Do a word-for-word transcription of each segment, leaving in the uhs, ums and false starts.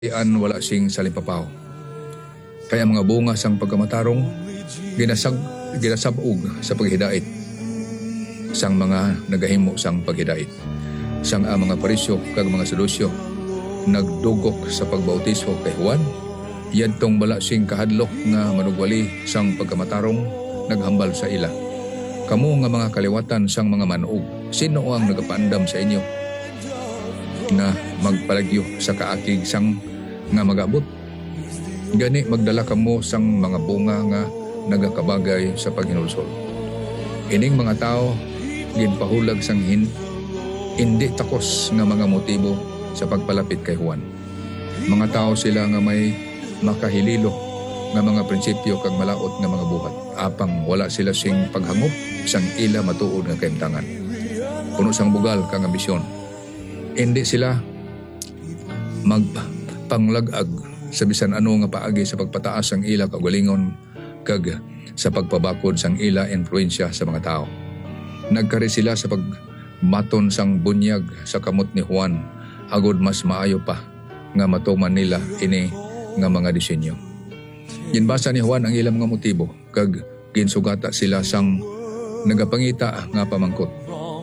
Ian wala sing salipapaw. Kaya mga bunga sang pagkamatarong ginasag ginasabog sa paghidait sang mga nagahimo sang paghidait. Sang ang mga parisyo kag mga sedusyo nagdugok sa pagbautismo kay Juan, yadtong wala sing kahadlok nga manugwali sang pagkamatarong naghambal sa ila. Kamo nga mga kaliwatan sang mga manuog, sino ang nagapaandam sa inyo na magpalagyo sa kaakig sang nga magabot? Gani magdala kamo sang mga bunga nga nagakabagay sa paghinulsol. Ining mga tao ginpahulag sang hin, hindi takos nga mga motibo sa pagpalapit kay Juan. Mga tao sila nga may makahililo nga mga prinsipyo kag malaot nga mga buhat. Apang wala sila sing paghangop sang ila matuod nga kaimtangan. Puno sang bugal kang ambisyon. Hindi sila magpanglagag sa bisan ano nga paagi sa pagpataas sang ila kaugalingon kag sa pagpabakod sang ila influensya sa mga tao. Nagkari sila sa pagmaton sang bunyag sa kamot ni Juan agod mas maayo pa nga matuman nila ini nga mga disenyo. Ginbasa ni Juan ang ilang mga motibo kag ginsugata sila sang nagapangita nga pamangkot.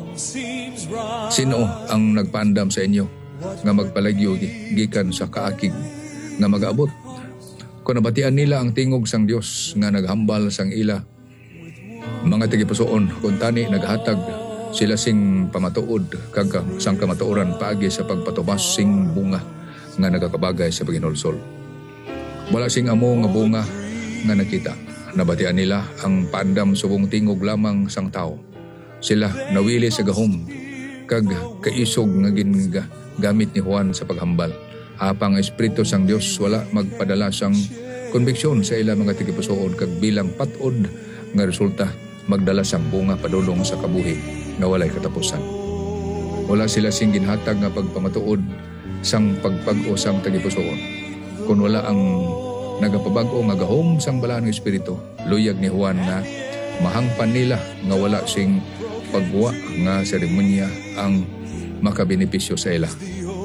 Sino ang nagpaandam sa inyo nga magpalagyo gikan sa kaakig nga mag-abot? Kung nabatian nila ang tingog sang Dios nga naghambal sang ila mga tigipusoon, kung tani naghatag sila sing pamatuod kag sang kamatuoran paagi sa pagpatubas sing bunga nga nagakabagay sa paghinulsol. Wala sing amo nga bunga nga nakita. Nabatian nila ang paandam subong tingog lamang sang tao. Sila nawili sa gahom kag kaisog nga ginagamit ni Juan sa paghambal. Apang Espiritu sang Dios wala magpadala sang konbiksyon sa ila mga tigipusoon kag bilang patod nga resulta magdala sang bunga padulong sa kabuhi nga walay katapusan. Wala sila sing ginhatag nga pagpamatuod sang pagpag-o sang tigipusoon. Kung wala ang nagapabag-o nga gahom sang balahan ng Espiritu, luyag ni Juan na mahangpan nila nga wala sing pagbuwa nga seremonya ang makabenepisyo sa ila.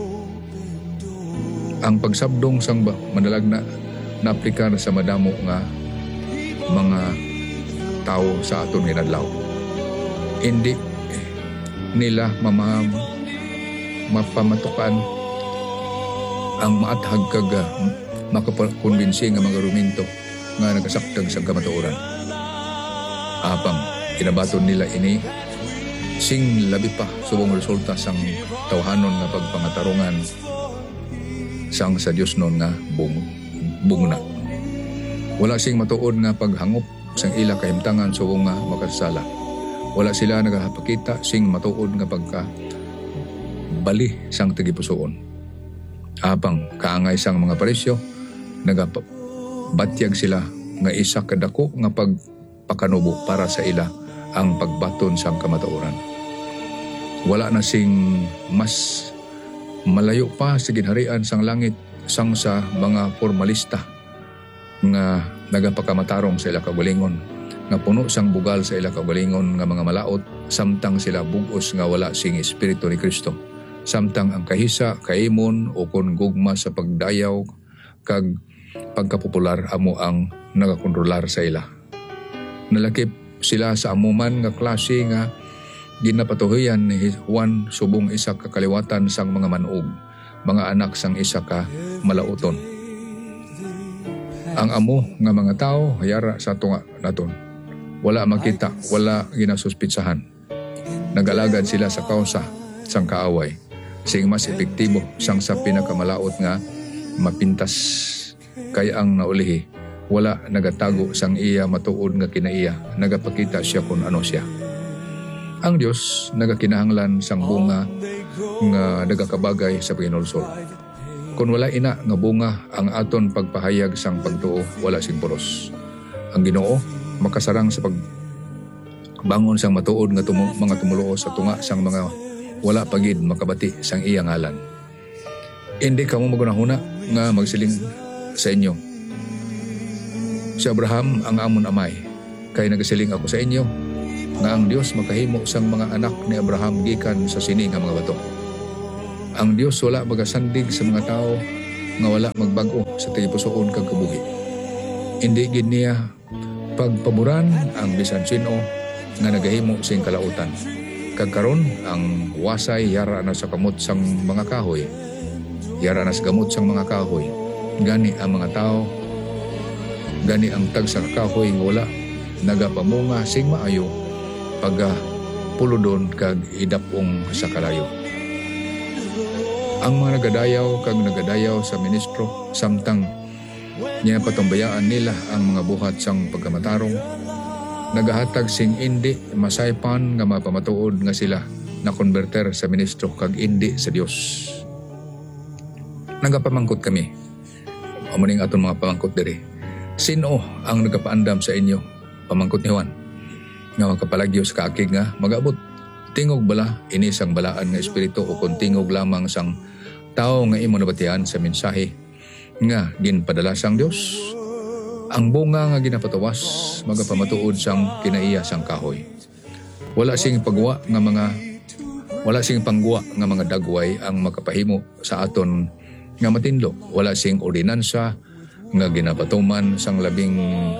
Ang pagsabdong sang manalag na naaplikar sa madamo nga mga tao sa aton hinadlaw. Hindi nila mamam mapamatukan ang maathag kag makakonbinsi nga mga ruminto nga nagasaktag sa kamatuoran. Apang kinabaton nila ini sing labi pa subong resulta sang tawhanon nga pagpangatarungan sang sa Dios non nga bung bunguna. Wala sing matuod nga paghangop sang ila kahimtangan subong nga makasala. Wala sila nagapakita sing matuod nga pagka bali sang tigipusoon. Apang kaangay sang mga parisyo nagabatyag sila nga isa kadako nga pagpakanubo para sa ila ang pagbaton sang kamatuoran. Wala na sing mas malayo pa sa ginharian sang langit sang sa mga formalista nga nagapakamatarong sa ila kaugalingon, nga puno sang bugal sa ila kaugalingon nga mga malaot, samtang sila bugos nga wala sing Espiritu ni Kristo. Samtang ang kahisa, kaimon o kon gugma sa pagdayaw kag pagkapopular amo ang nagakontrolar sa ila. Nalakip sila sa amuman nga klase nga ginapatuhoyan ni Juan subong isa ka kaliwatan sang mga manuog, mga anak sang isa ka malauton. Ang amo nga mga tao hayara sa tunga naton. Wala makita, wala ginasuspitsahan. Nagalagad sila sa kausa sang kaaway, sing mas epektibo sang sa pinakamalaot nga mapintas kay ang naulihi. Wala nagatago sang iya matuod nga kinaiya, nagapakita siya kung ano siya. Ang Dios nagakinahanglan sang bunga nga nagakabagay sa paghinulsol. Kung wala ina nga bunga ang aton pagpahayag sang pagtuo, wala sing puros. Ang Ginoo makasarang sa pagbangon sang matuod nga tumo, mga tumuluo sa tunga sang mga wala pagid makabati sang iya ngalan. Hindi kamo magunahuna nga magsiling sa inyo, si Abraham ang amon amay, kay nagasiling ako sa inyo nga ang Dios makahimo sang mga anak ni Abraham gikan sa sini nga mga bato. Ang Dios wala magasandig sa mga tao nga wala magbago sa tipusoon kag kabuhi. Indi gid niya pagpaboran ang bisan sino nga nagahimo sing kalautan. Kag karon ang wasay yara na sa kamot sang mga kahoy. Yara na sa gamot sang mga kahoy. Gani ang mga tao, gani ang tag sa kahoy nga wala nagapamunga sing maayo pagka puludon kag idapong sa kalayo. Ang mga nagadayaw kag nagadayaw sa ministro samtang niya patumbayaan nila ang mga buhat sang pagkamatarong, nagahatag sing indi masaypan nga mapamatuod nga sila na konverter sa ministro kag indi sa Dios. Nagapamangkot kami. Amuning aton mga pamangkot diri. Sino ang nagapaandam sa inyo? Pamangkot ni Juan. Nga magkapalagyo sa kaakig nga mag-abot. Tingog bala inisang balaan nga espiritu o kung tingog lamang sang tao nga imo nabatian sa mensahe nga ginpadala sang Dios. Ang bunga nga ginapatawas magapamatuod sang kinaiya sang kahoy. Wala sing pagwa nga mga wala sing pangguwa nga mga dagway ang makapahimo sa aton nga matindlo. Wala sing ordinansa nga ginapatuman sang labing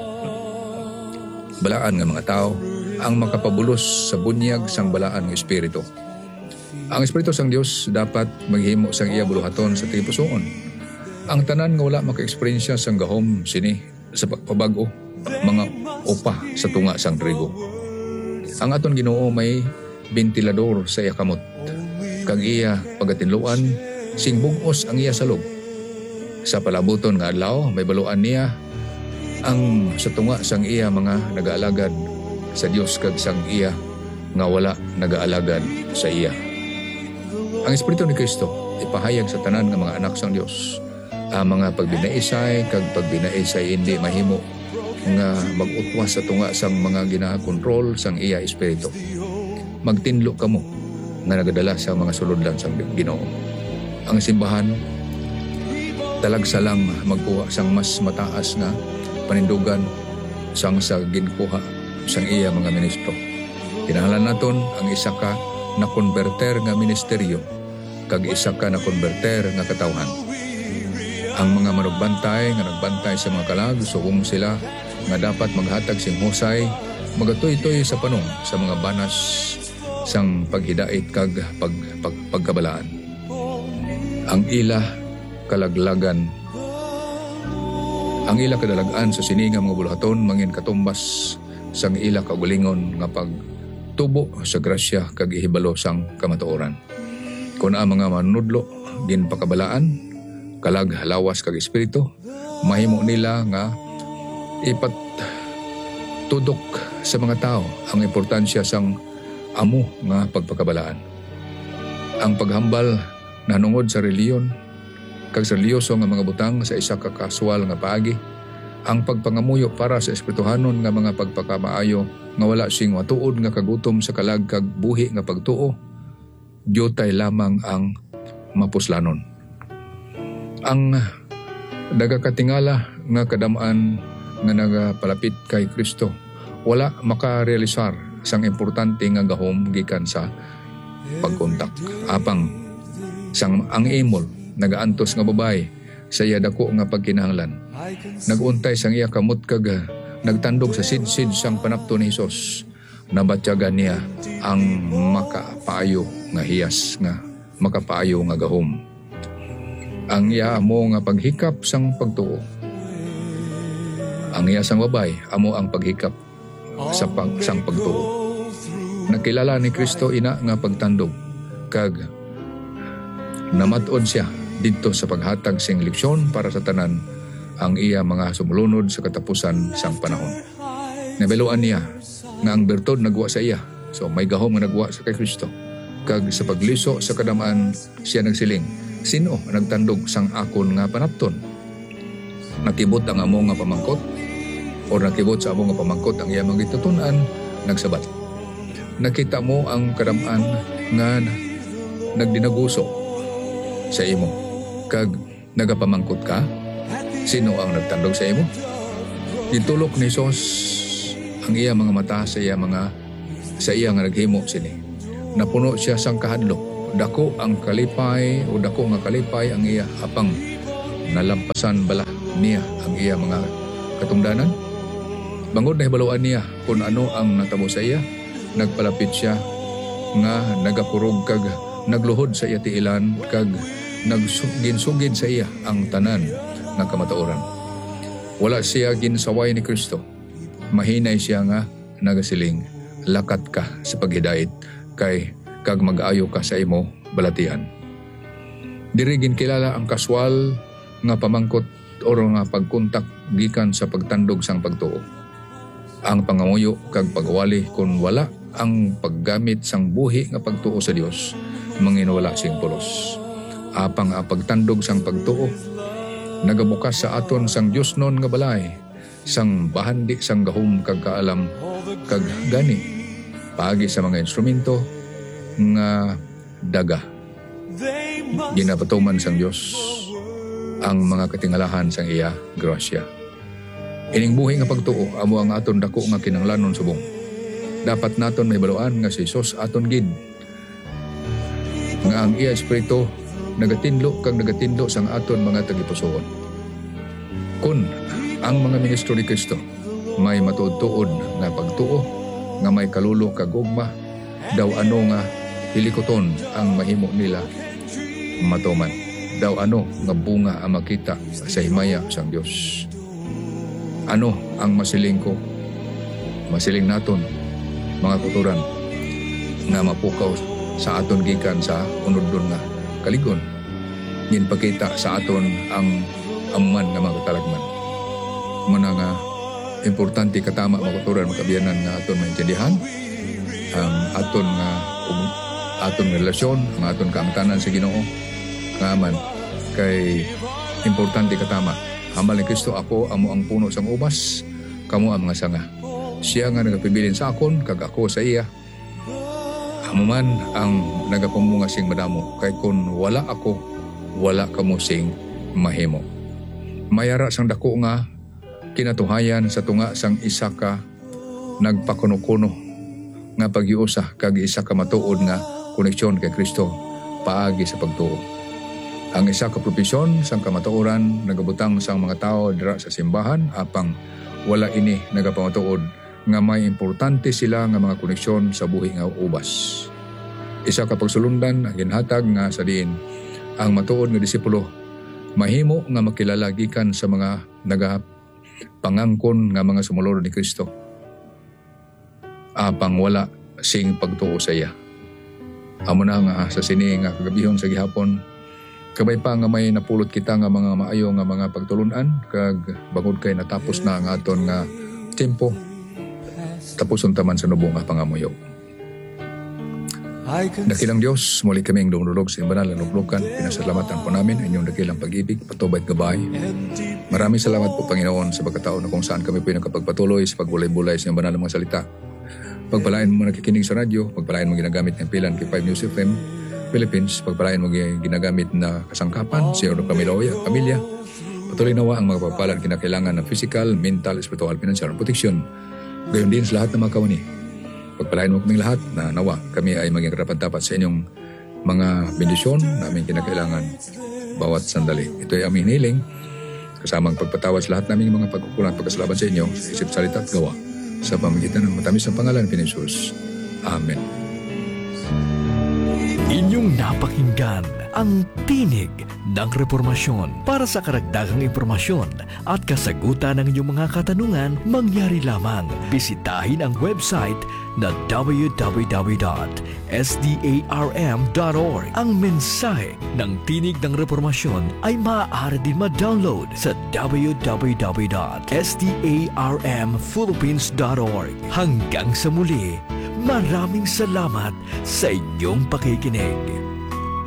balaan nga mga tao ang makapabulos sa bunyag sang balaan nga espiritu. Ang espiritu sang Dios dapat maghimo sang iya buluhaton sa tipusoon. Ang tanan nga wala maka-eksperyensya sang gahom sini sa pagpabago, mga upa sa tunga sang trigo. Ang aton Ginoo may bentilador sa iya kamot. Kag iya pagatinluan sing bugos ang iya salog. Sa palabuton nga adlaw may baluan niya ang sa tunga sang iya mga nagaalagad sa Dios kag sang iya nga wala nagaalagad sa iya. Ang espiritu ni Kristo ipahayag sa tanan nga mga anak sang Dios. Ang mga pagbinaisay kag pagbinaisay hindi mahimo nga mag-utwas sa tunga sang mga ginakontrol sang iya espiritu. Magtinlo kamo nga nagadala sa mga sulodlan sang Ginoo. Ang simbahan talagsa lang magkuha sang mas mataas nga panindugan sang sa ginkuha sang iya mga ministro. Kinahanglan naton ang isa ka na konverter nga ministeryo kag isa ka na konverter nga katawhan. Ang mga manugbantay nga nagbantay sa mga kalag suong sila nga dapat maghatag sing husay magatoy-toy sa panong sa mga banas sang paghidait kag pag, pag, pagkabalaan. Ang ila kalaglagan ang ila kadalagan sa sininga mga buluhaton mangin katumbas sang ila kaugalingon nga pagtubo sa grasya kag ihibalo sang kamatuoran. Kung ang mga manudlo ginpakabalaan kalag lawas kag espiritu mahimo nila nga ipat tudok sa mga tao ang importansya sang amo nga pagpakabalaan. Ang paghambal nanungod sa reliyon kag sa reliyoso nga mga butang sa isa ka kaswal nga paagi, ang pagpangamuyo para sa espirituhanon nga mga pagpakamaayo nga wala sing matuod nga kagutom sa kalag kag buhi nga pagtuo, diyotay lamang ang mapuslanon. Ang nagakatingala nga kadamaan nga nagapalapit kay Kristo wala makarealisar sang importante nga gahom gikan sa pagkontak. Apang sang ang imol nagaantos nga babay sa iya dako nga pagkinahanglan. Naguntay sang iya kamot kag nagtandog sa sidsid sang panapto ni Hesus. Nabatyagan niya ang makapaayo nga hiyas nga makapaayo nga gahom. Ang iya amo nga paghikap sang pagtuo. Ang iya sang babay amo ang paghikap sa pag, sang pagtuo. Nakilala ni Kristo ina nga pagtandog kag namatod siya didto sa paghatag sing leksyon para sa tanan ang iya mga sumulunod sa katapusan sang panahon. Nabeluan niya nga ang bertod nagwa sa iya. So may gahom nga nagwa sa kay Kristo. Kag sa pagliso sa kadamaan siya nagsiling, sino nagtandog sang akon nga panapton? Nakibot ang amo nga pamangkot o nakibot sa amo nga pamangkot ang iyang gitutunan nagsabat. Nakita mo ang kadamaan nga nagdinaguso sa imo kag nagapamangkot ka? Sino ang nagtandog sa imo? Gitulok ni Hesus ang iya mga mata sa iya mga sa iya nga naghimo sini. Napuno siya sang kahadlok. Dako ang kalipay o dako nga kalipay ang iya apang nalampasan bala niya ang iya mga katungdanan. Bangod na hibaluan niya kung ano ang natabo sa iya, nagpalapit siya nga nagapurog kag nagluhod sa iya tiilan kag nagsugin-sugin sa iya ang tanan nga kamatuoran. Wala siya ginsaway ni Kristo. Mahinay siya nga nagasiling, lakat ka sa paghidait kay kag mag-ayo ka sa imo balatian. Diri ginkilala ang kaswal nga pamangkot o nga pagkontak gikan sa pagtandog sang pagtuo. Ang pangamuyo kag pagwali kung wala ang paggamit sang buhi nga pagtuo sa Dios, manginwala sing pulos. Apang ang pagtandog sang pagtuo, nagabukas sa aton sang Dios non nga balay, sang bahandi sang gahom kag kaalam kag gani, paagi sa mga instrumento nga daga. Ginapatuman sang Dios ang mga katingalahan sang iya grasya. Ining buhi nga pagtuo amo ang aton dako nga kinahanglanon subong. Dapat naton may baluan nga si Jesus aton gid. Nga ang iya espiritu nagatinlo kag nagatinlo sang aton mga tagipusoon. Kun ang mga ministro ni Kristo may matuod-tuod nga pagtuo, nga may kalulo kag ugma, daw ano nga hilikoton ang mahimo nila matuman. Daw ano nga bunga ang makita sa himaya sang Dios. Ano ang masiling ko? Masiling naton mga kuturan nga mapukaw sa aton gikan sa unod-unod nga kaligon. Ginpakita sa aton ang amuman nga mga katalagman. Muna nga importante katama mga kuturan makabiyanan nga aton maintindihan ang aton nga um, aton nga relasyon, ang aton kaangtanan sa Ginoo. Ngaman kay importante katama. Hambal ni Kristo, ako amo ang puno sang ubas, kamo ang mga sanga. Siya nga nagapibilin sa akon, kag ako sa iya. Amo man ang nagapamunga sing madamo, kay kun wala ako, wala kamo sing mahimo. Mayara sang dako nga kinatuhayan sa tunga sang isa ka nagpakuno-kuno nga paghiusa kag isa ka matuod nga koneksyon kay Kristo paagi sa pagtuo. Ang isa ka propesyon sang kamatuoran nagabutang sang mga tao dira sa simbahan apang wala ini nagapamatuod nga may importante sila nga mga koneksyon sa buhi nga ubas. Isa ka pagsulundan ang ginhatag nga sa diin ang matuod nga disipulo mahimo nga makilala gikan sa mga nagapangangkon nga mga sumulod ni Kristo. Apang wala sing pagtuo sa iya. Amo na nga sa sini nga kagabihon sa gihapon, kabay pa nga may napulot kita nga mga maayo nga mga pagtulunan kag bangod kay natapos na ang aton nga tempo tapuson taman sa nubong nga pangamuyo. Dakilang Dios, muli kaming dumulog sa banal na luglukan. Pinasalamatan po namin ang inyong dakilang pag-ibig, patubay at gabay. Maraming salamat po Panginoon sa pagkataon na kung saan kami po nakapagpatuloy sa pagbulay-bulay sa inyong banal na mga salita. Pagpalain mo nakikinig sa radyo, pagpalain mo ginagamit ng pilan kay five News F M Philippines, pagpalain mo ginagamit na kasangkapan, sa iyo pamilya, pamilya. Patuloy nawa ang mga pagpalan kinakailangan ng physical, mental, spiritual, financial, and protection. Gayon din sa lahat ng mga kawani. Pagpalain mo kaming lahat na nawa kami ay maging karapat-dapat sa inyong mga bendisyon na aming kinakailangan bawat sandali. Ito ay aming hiniling, kasamang pagpatawad sa lahat naming mga pagkukulang at pagkasalaban sa inyo sa isip, salita at gawa sa pamagitan ng matamis na pangalan ni Jesus. Amen. Inyong napakinggan ang Tinig ng Reformasyon. Para sa karagdagang impormasyon at kasagutan ng inyong mga katanungan, mangyari lamang bisitahin ang website na w w w dot s d a r m dot org. Ang mensahe ng Tinig ng Reformasyon ay maaari din ma-download sa w w w dot s d a r m philippines dot org. Hanggang sa muli, maraming salamat sa inyong pakikinig.